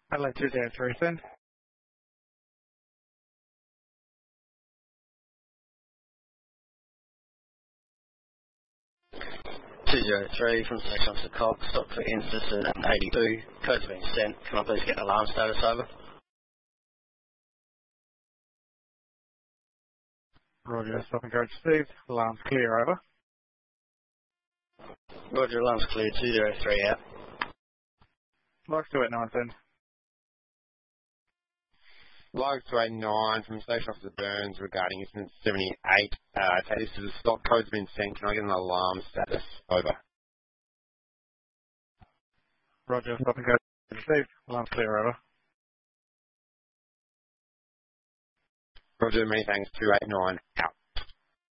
Adelaide 203, send. 203 from Station Officer Cox, stop for incident at 82, code's been sent, can I please get alarm status over? Roger, stop and go received. Alarm's clear, over. Roger, alarm's clear, 203 out. Log 289, send. Log 289 from Station Officer Burns regarding incident 78. Take this to the stop, code's been sent, can I get an alarm status? Over. Roger, stop and go received. Alarm's clear, over. Roger, many thanks, 289 out.